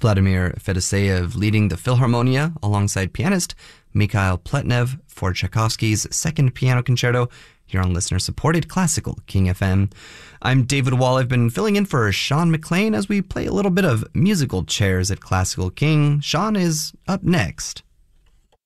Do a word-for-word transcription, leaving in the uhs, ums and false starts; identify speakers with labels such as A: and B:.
A: Vladimir Fedoseev leading the Philharmonia alongside pianist Mikhail Pletnev for Tchaikovsky's Second Piano Concerto here on listener-supported Classical King F M. I'm David Wall. I've been filling in for Sean McLean as we play a little bit of musical chairs at Classical King. Sean is up next.